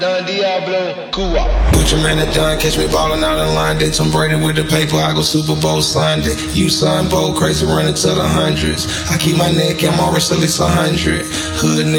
Don Diablo, Cuba. Put your man at done, catch me ballin' out in line. Did Tom Brady with the paper, I go Super Bowl Sunday. You son bold, crazy running to the hundreds. I keep my neck and my wrist at least 100. Hood nigga.